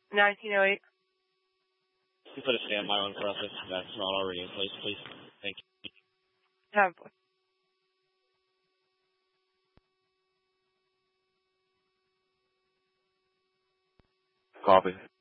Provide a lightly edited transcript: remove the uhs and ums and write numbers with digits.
1908. You put a standby on for us if that's not already in place, please. Thank you. Have Copy.